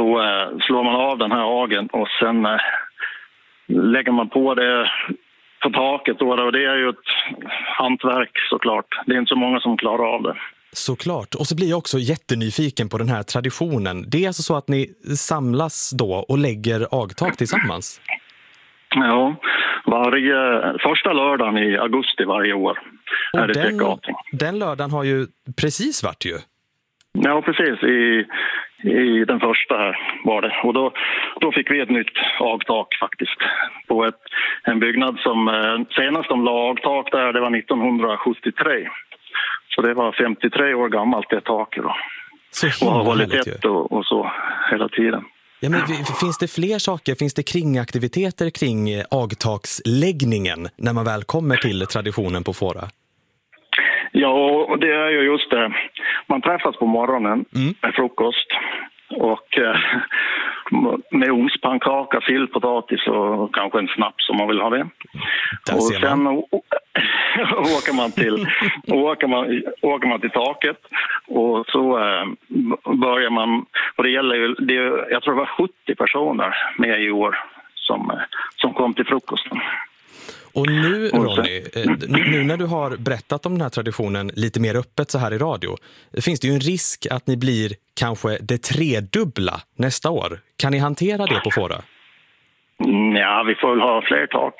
då slår man av den här agen och sen lägger man på det på taket då, och det är ju ett hantverk såklart. Det är inte så många som klarar av det. Såklart. Och så blir jag också jättenyfiken på den här traditionen. Det är alltså så att ni samlas då och lägger agtak tillsammans? Ja, första lördagen i augusti varje år är det täckavting. Den lördagen har ju precis varit ju. Ja, precis. I den första här var det. Och då fick vi ett nytt agtak faktiskt. På en byggnad som senast de la agtak där, det var 1973. Så det var 53 år gammalt det taket då. Och har hållit tätt och så hela tiden. Ja, men finns det fler saker? Finns det kringaktiviteter kring agtaksläggningen när man väl kommer till traditionen på Fårö? Ja, och det är ju just det. Man träffas på morgonen med frukost och med ugnspannkaka, sillpotatis och kanske en snaps om man vill ha det. Och sen åker man till taket och så börjar man, och det gäller ju, jag tror det var 70 personer med i år som kom till frukosten. Och nu, Ronny, nu när du har berättat om den här traditionen lite mer öppet så här i radio, finns det ju en risk att ni blir kanske det tredubbla nästa år. Kan ni hantera det på Fårö? Ja, vi får väl ha fler tak.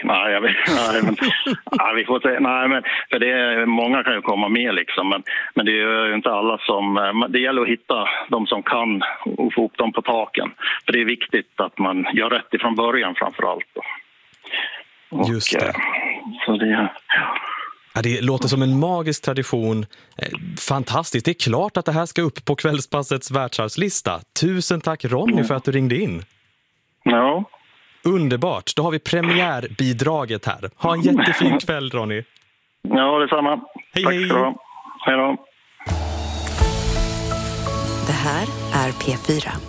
Vi får se. Nej, men för många kan ju komma med liksom, men det är ju inte alla som. Det gäller att hitta de som kan och få upp dem på taken. För det är viktigt att man gör rätt ifrån början framför allt då. Just det. Så det, ja, det låter som en magisk tradition. Fantastiskt. Det är klart att det här ska upp på Kvällspassets världsarvslista. Tusen tack Ronny för att du ringde in. Ja. Underbart. Då har vi premiärbidraget här. Ha en jättefin kväll, Ronny. Ja, detsamma. Hej, tack hej. ska du ha. Hej då. Det här är P4.